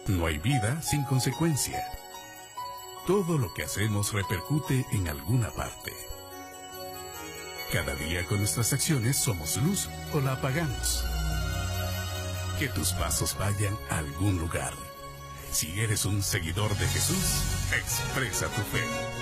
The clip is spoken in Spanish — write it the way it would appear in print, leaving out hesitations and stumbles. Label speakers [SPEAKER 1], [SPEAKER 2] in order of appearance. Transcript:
[SPEAKER 1] No hay vida sin consecuencia. Todo lo que hacemos repercute en alguna parte. Cada día con nuestras acciones somos luz o la apagamos. Que tus pasos vayan a algún lugar. Si eres un seguidor de Jesús, expresa tu fe.